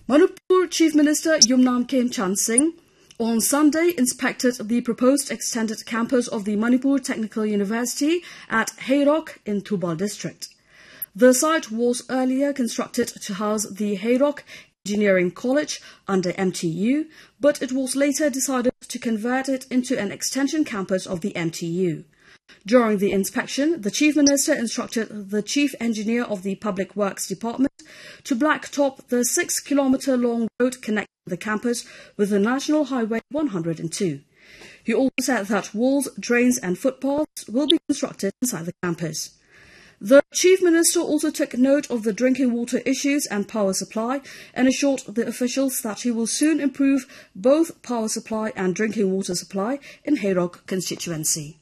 Manipur Chief Minister Yumnam Khemchand Singh on Sunday inspected the proposed extended campus of the Manipur Technical University at Hayrok in Thoubal district. The site was earlier constructed to house the Hayrok Engineering College under MTU, but it was later decided to convert it into an extension campus of the MTU. During the inspection, the Chief Minister instructed the Chief Engineer of the Public Works Department to blacktop the 6-kilometre-long road connecting the campus with the National Highway 102. He also said that walls, drains and footpaths will be constructed inside the campus. The Chief Minister also took note of the drinking water issues and power supply and assured the officials that he will soon improve both power supply and drinking water supply in Hayrok constituency.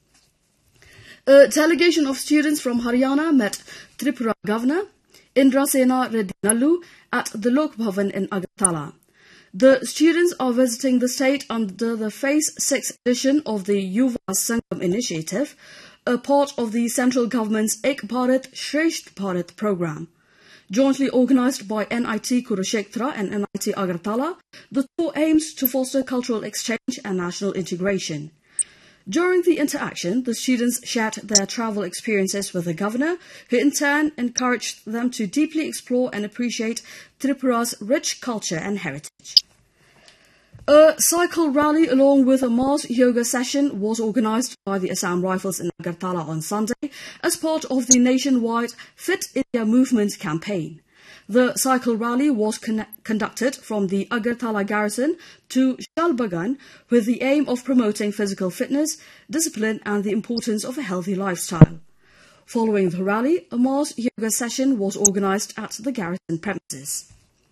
A delegation of students from Haryana met Tripura Governor Indrasena Reddy Nallu at the Lok Bhavan in Agartala. The students are visiting the state under the Phase 6 edition of the Yuva Sangam initiative, a part of the central government's Ek Bharat Shresht Bharat program. Jointly organised by NIT Kurukshetra and NIT Agartala, the tour aims to foster cultural exchange and national integration. During the interaction, the students shared their travel experiences with the governor, who in turn encouraged them to deeply explore and appreciate Tripura's rich culture and heritage. A cycle rally along with a mass yoga session was organised by the Assam Rifles in Agartala on Sunday as part of the nationwide Fit India Movement campaign. The cycle rally was conducted from the Agartala garrison to Shalbagan with the aim of promoting physical fitness, discipline and the importance of a healthy lifestyle. Following the rally, a mass yoga session was organised at the garrison premises.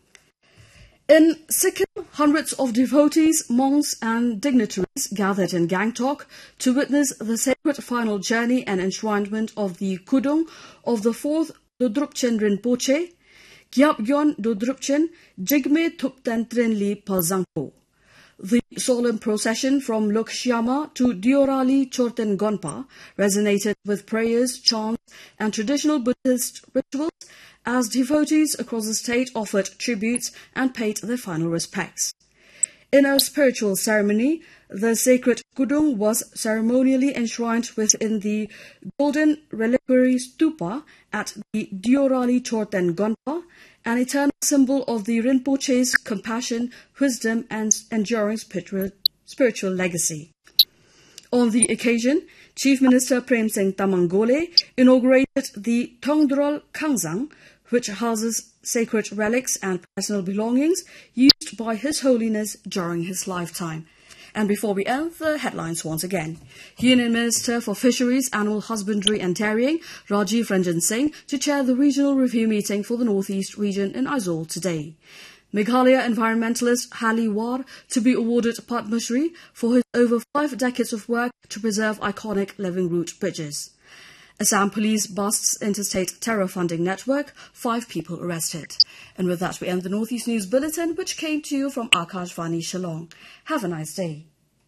In Sikkim, hundreds of devotees, monks and dignitaries gathered in Gangtok to witness the sacred final journey and enshrinement of the Kudung of the 4th Dodrupchen Rinpoche, Gyabgyon Dodrupchen Jigme Thupten Trinli Palzangpo. The solemn procession from Lokshyama to Diorali Chorten Gonpa resonated with prayers, chants and traditional Buddhist rituals as devotees across the state offered tributes and paid their final respects. In a spiritual ceremony, the sacred Kudung was ceremonially enshrined within the golden reliquary stupa at the Diorali Chorten Gonpa, an eternal symbol of the Rinpoche's compassion, wisdom and enduring spiritual legacy. On the occasion, Chief Minister Prem Singh Tamangole inaugurated the Tongdrol Kangzang, which houses sacred relics and personal belongings used by His Holiness during his lifetime. And before we end, the headlines once again. Union Minister for Fisheries, Animal Husbandry and Dairying, Rajiv Ranjan Singh, to chair the regional review meeting for the North East region in Aizawl today. Meghalaya environmentalist Hali War to be awarded Padma Shri for his over 5 decades of work to preserve iconic living root bridges. Assam Police busts interstate terror funding network, 5 people arrested. And with that, we end the Northeast News Bulletin, which came to you from Akashvani Shillong. Have a nice day.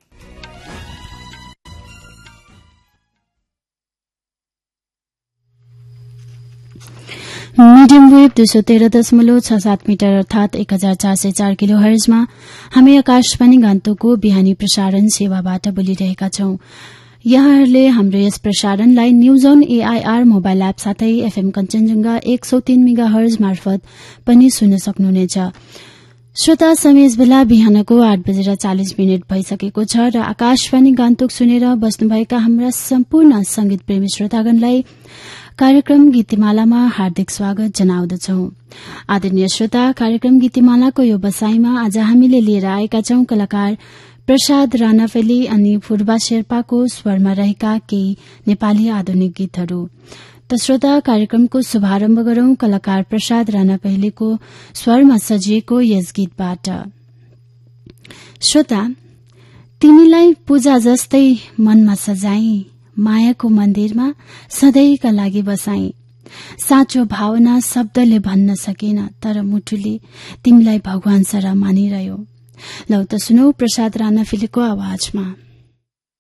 Medium wave 213.67 metre अर्थात 1404 kilo हर्जमा हामी आकाशवाणी गान्तोकको बिहानी प्रसारण सेवाबाट बोलिरहेका छौं। यहाँहरूले हाम्रो yes प्रसारणलाई news on AIR mobile app साथै FM Kanchenjunga 103 mega hertz मार्फत पनि सुन्न सक्नुहुनेछ। श्रोता समेज बेला बिहानको 8:40 भइसकेको छ र आकाशवाणी गान्तोक सुनेर बस्नुभएका हाम्रा सम्पूर्ण संगीत प्रेमी श्रोतागणलाई कार्यक्रम गीतिमालामा हार्दिक स्वागत जनाउँदछौ। आदरणीय श्रोता, कार्यक्रम गीतिमालाको यो बसाईमा आज हामीले लिएर आएका छौं कलाकार प्रसाद राणाफेली अनि फुर्बा शेर्पाको स्वरमा रहेका केही नेपाली आधुनिक गीतहरू। त श्रोता, कार्यक्रमको शुभारम्भ गरौं कलाकार प्रसाद राणाफेलीको स्वरमा सजिएको यस गीतबाट। श्रोता, तिमीलाई पूजा जस्तै मनमा सजाई, मायाको मन्दिरमा सधैँका लागि बसाई, साँचो भावना शब्दले भन्न सकेन तर मुटुले तिमीलाई भगवान सरह मानिरह्यो। लौ त सुनौ प्रसाद राणाफेलीको आवाजमा।